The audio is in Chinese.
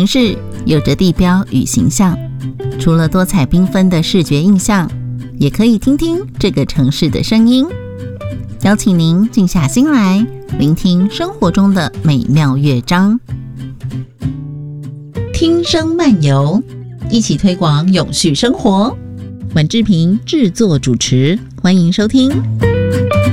市有着地标与形象，除了多彩缤纷的视觉印象，也可以听听这个城市的声音。邀请您静下心来，聆听生活中的美妙乐章。听声漫游，一起推广永续生活。宛志平制作主持，欢迎收听。